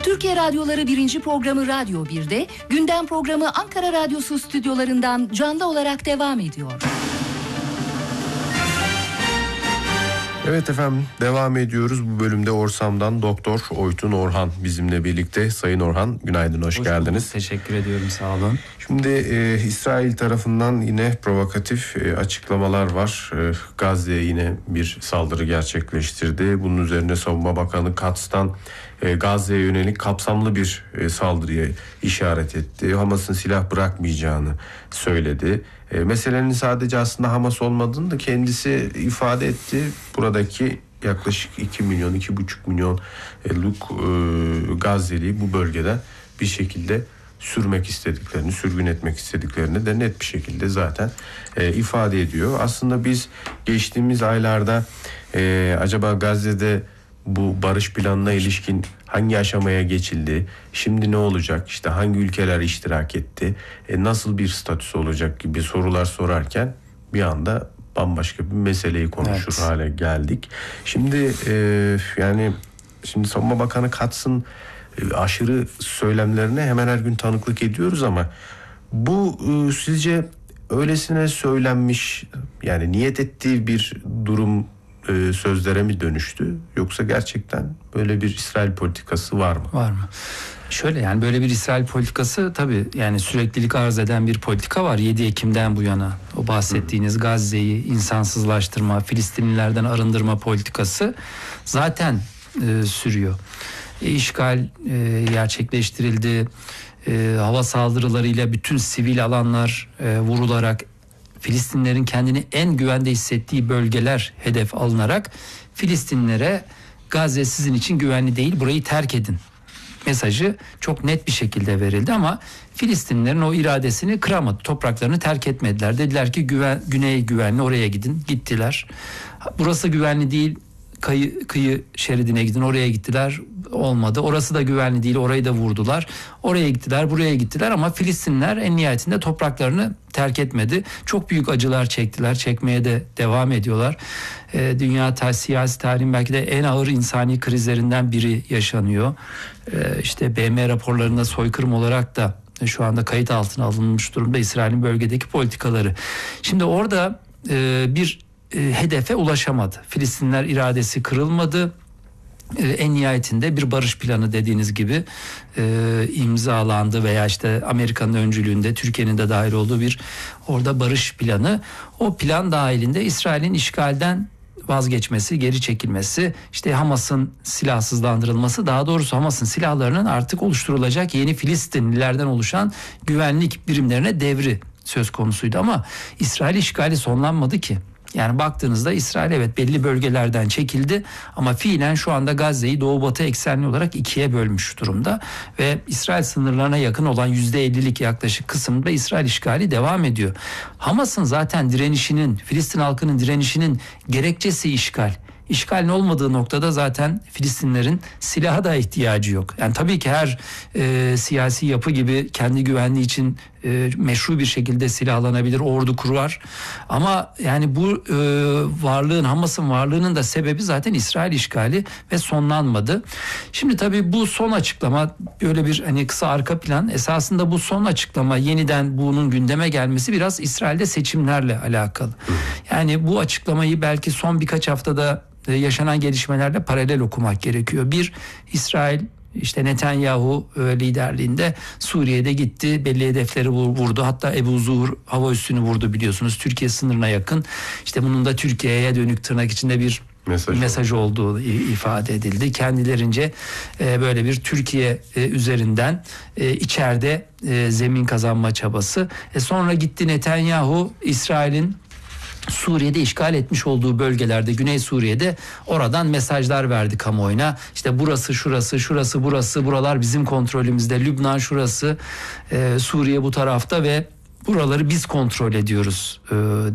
Türkiye Radyoları 1. programı Radyo 1'de, gündem programı Ankara Radyosu stüdyolarından canlı olarak devam ediyor. Evet efendim, devam ediyoruz. Bu bölümde Orsam'dan Doktor Oytun Orhan bizimle birlikte. Sayın Orhan, günaydın, hoş geldiniz. Bulduk, teşekkür ediyorum, sağ olun. Şimdi İsrail tarafından yine provokatif açıklamalar var. Gazze'ye yine bir saldırı gerçekleştirdi. Bunun üzerine Savunma Bakanı Katz'tan Gazze'ye yönelik kapsamlı bir saldırıya işaret etti. Hamas'ın silah bırakmayacağını söyledi. Meselenin sadece aslında Hamas olmadığını da kendisi ifade etti. Buradaki yaklaşık 2 milyon, 2,5 milyonluk Gazze'liyi bu bölgeden bir şekilde sürmek istediklerini, sürgün etmek istediklerini de net bir şekilde zaten ifade ediyor. Aslında biz geçtiğimiz aylarda acaba Gazze'de bu barış planına ilişkin hangi aşamaya geçildi, şimdi ne olacak, işte hangi ülkeler iştirak etti, nasıl bir statüsü olacak gibi sorular sorarken bir anda bambaşka bir meseleyi konuşur hale geldik. Şimdi şimdi Savunma Bakanı Katz'ın aşırı söylemlerine hemen her gün tanıklık ediyoruz ama bu sizce öylesine söylenmiş, yani niyet ettiği bir durum sözlere mi dönüştü, yoksa gerçekten böyle bir İsrail politikası var mı? Var mı? Şöyle, yani böyle bir İsrail politikası tabii yani süreklilik arz eden bir politika var 7 Ekim'den bu yana. O bahsettiğiniz Gazze'yi insansızlaştırma, Filistinlilerden arındırma politikası zaten sürüyor. İşgal gerçekleştirildi. Hava saldırılarıyla bütün sivil alanlar vurularak, Filistinlerin kendini en güvende hissettiği bölgeler hedef alınarak Filistinlilere Gazze sizin için güvenli değil, burayı terk edin mesajı çok net bir şekilde verildi ama Filistinlilerin o iradesini kıramadı. Topraklarını terk etmediler. Dediler ki güney güvenli, oraya gidin. Gittiler. Burası güvenli değil, kıyı şeridine gidin, oraya gittiler, olmadı. Orası da güvenli değil, orayı da vurdular. Oraya gittiler, buraya gittiler ama Filistinler en nihayetinde topraklarını terk etmedi. Çok büyük acılar çektiler, çekmeye de devam ediyorlar. Dünya siyasi tarihin belki de en ağır insani krizlerinden biri yaşanıyor. İşte BM raporlarında soykırım olarak da şu anda kayıt altına alınmış durumda İsrail'in bölgedeki politikaları. Şimdi orada bir hedefe ulaşamadı. Filistinler iradesi kırılmadı. En nihayetinde bir barış planı dediğiniz gibi imzalandı veya işte Amerika'nın öncülüğünde, Türkiye'nin de dahil olduğu bir orada barış planı. O plan dahilinde İsrail'in işgalden vazgeçmesi, geri çekilmesi, işte Hamas'ın silahsızlandırılması, daha doğrusu Hamas'ın silahlarının artık oluşturulacak yeni Filistinlilerden oluşan güvenlik birimlerine devri söz konusuydu ama İsrail işgali sonlanmadı ki. Yani baktığınızda İsrail evet belli bölgelerden çekildi ama fiilen şu anda Gazze'yi doğu batı eksenli olarak ikiye bölmüş durumda ve İsrail sınırlarına yakın olan %50'lik yaklaşık kısımda İsrail işgali devam ediyor. Hamas'ın zaten direnişinin, Filistin halkının direnişinin gerekçesi işgal. İşgalin olmadığı noktada zaten Filistinlerin silaha da ihtiyacı yok. Yani tabii ki her siyasi yapı gibi kendi güvenliği için meşru bir şekilde silahlanabilir, ordu kurar. Ama yani bu varlığın, Hamas'ın varlığının da sebebi zaten İsrail işgali ve sonlanmadı. Şimdi tabii bu son açıklama, böyle bir hani kısa arka plan, esasında bu son açıklama, yeniden bunun gündeme gelmesi biraz İsrail'de seçimlerle alakalı. Yani bu açıklamayı belki son birkaç haftada yaşanan gelişmelerle paralel okumak gerekiyor. Bir, İsrail işte Netanyahu liderliğinde Suriye'de gitti, belli hedefleri vurdu. Hatta Ebu Zuhur hava üssünü vurdu, biliyorsunuz, Türkiye sınırına yakın. İşte bunun da Türkiye'ye dönük tırnak içinde bir mesaj olduğu ifade edildi. Kendilerince böyle bir Türkiye üzerinden içeride zemin kazanma çabası. Sonra gitti Netanyahu, İsrail'in Suriye'de işgal etmiş olduğu bölgelerde, Güney Suriye'de, oradan mesajlar verdi kamuoyuna. İşte burası, şurası, şurası, burası, buralar bizim kontrolümüzde. Lübnan şurası, Suriye bu tarafta ve buraları biz kontrol ediyoruz